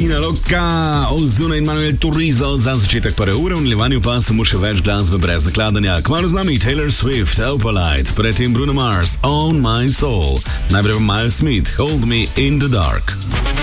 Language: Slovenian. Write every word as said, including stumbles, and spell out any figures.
Tina Loka, Ozuna in Manuel Turizo za začetek prve ure, v nadaljevanju pa samo še več glasbe brez nakladanja. Kmalu z nami Taylor Swift, Opalite, predtem Bruno Mars, Own My Soul, najprej Miles Smith, Hold Me in the Dark.